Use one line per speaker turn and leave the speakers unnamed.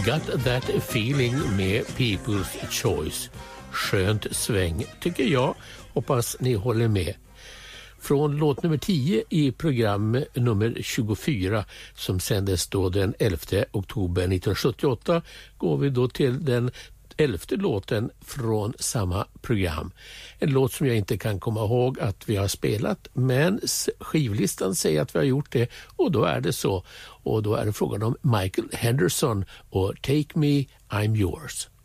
Got That Feeling med People's Choice. Skönt sväng tycker jag. Hoppas ni håller med. Från låt nummer 10 i program nummer 24 som sändes då den 11 oktober 1978 går vi då till den 11:e låten från samma program. En låt som jag inte kan komma ihåg att vi har spelat, men skivlistan säger att vi har gjort det och då är det så. Och då är det frågan om Michael Henderson och Take Me, I'm Yours.